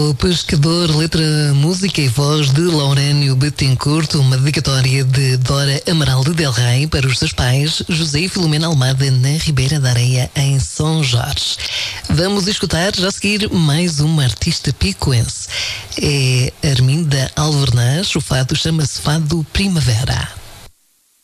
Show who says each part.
Speaker 1: O Pescador, letra, música e voz de Laurénio Bettencourt, uma dedicatória de Dora Amaral de Del Rey para os seus pais, José e Filomena Almada, na Ribeira da Areia, em São Jorge. Vamos escutar já a seguir mais uma artista picoense. É Arminda Alvernaz, o fado chama-se Fado Primavera.